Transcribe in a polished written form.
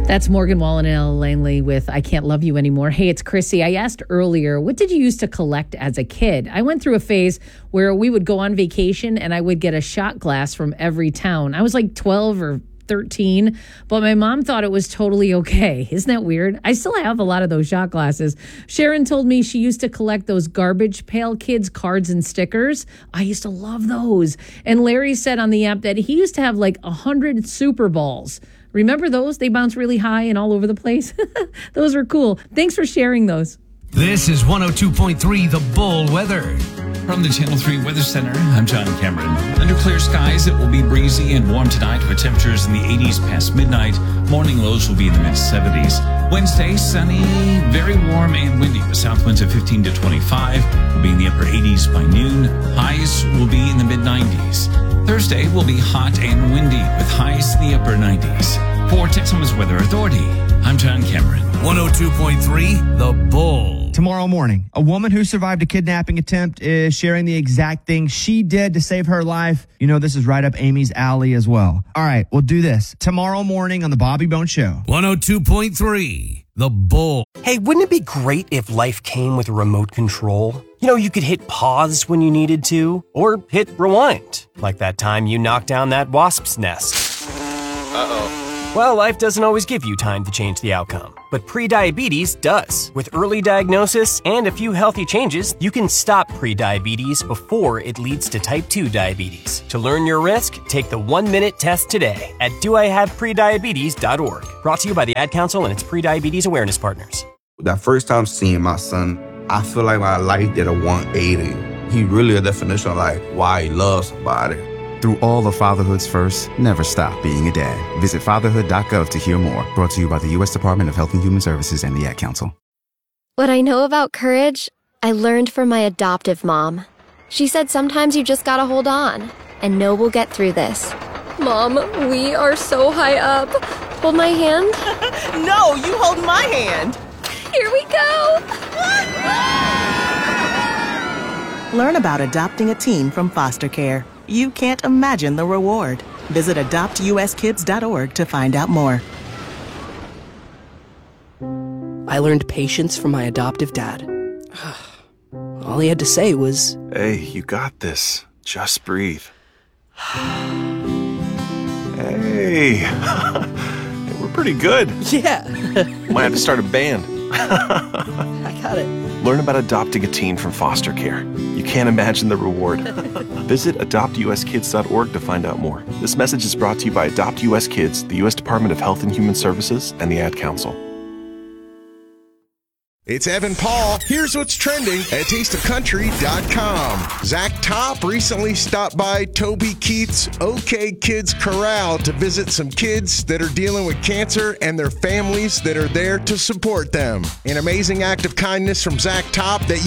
That's Morgan Wallen and Ella Langley with I Can't Love You Anymore. Hey, it's Chrissy. I asked earlier, what did you used to collect as a kid? I went through a phase where we would go on vacation and I would get a shot glass from every town. I was like 12 or 13, but my mom thought it was totally okay. Isn't that weird? I still have a lot of those shot glasses. Sharon told me she used to collect those Garbage Pail Kids cards and stickers. I used to love those. And Larry said on the app that he used to have like 100 Super Balls. Remember those? They bounce really high and all over the place. Those were cool. Thanks for sharing those. This is 102.3 The Bull Weather. From the Channel 3 Weather Center, I'm John Cameron. Under clear skies, it will be breezy and warm tonight with temperatures in the 80s past midnight. Morning lows will be in the mid-70s. Wednesday, sunny, very warm and windy with south winds of 15 to 25. Will be in the upper 80s by noon. Highs will be in the mid-90s. Thursday will be hot and windy with highs in the upper 90s. For Texas Weather Authority, I'm John Cameron. 102.3 The Bull. Tomorrow morning, a woman who survived a kidnapping attempt is sharing the exact thing she did to save her life. You know, this is right up Amy's alley as well. All right, we'll do this tomorrow morning on the Bobby Bones Show. 102.3 The Bull. Hey, wouldn't it be great if life came with a remote control? You know, you could hit pause when you needed to, or hit rewind, like that time you knocked down that wasp's nest. Uh-oh. Well, life doesn't always give you time to change the outcome, but prediabetes does. With early diagnosis and a few healthy changes, you can stop prediabetes before it leads to type 2 diabetes. To learn your risk, take the 1-minute test today at doihaveprediabetes.org. Brought to you by the Ad Council and its prediabetes awareness partners. That first time seeing my son, I feel like my life did a 180. He really a definition of like why he loves somebody. Through all of fatherhood's first, never stop being a dad. Visit fatherhood.gov to hear more. Brought to you by the U.S. Department of Health and Human Services and the Ad Council. What I know about courage, I learned from my adoptive mom. She said sometimes you just gotta hold on and know we'll get through this. Mom, we are so high up. Hold my hand. No, you hold my hand. Here we go. Learn about adopting a teen from foster care. You can't imagine the reward. Visit adoptuskids.org to find out more. I learned patience from my adoptive dad. All he had to say was, "Hey, you got this. Just breathe." Hey, we're pretty good. Yeah. Might have to start a band. I got it. Learn about adopting a teen from foster care. You can't imagine the reward. Visit adoptuskids.org to find out more. This message is brought to you by Adopt US Kids, the U.S. Department of Health and Human Services, and the Ad Council. It's Evan Paul. Here's what's trending at tasteofcountry.com. Zach Top recently stopped by Toby Keith's OK Kids Corral to visit some kids that are dealing with cancer and their families that are there to support them. An amazing act of kindness from Zach Top that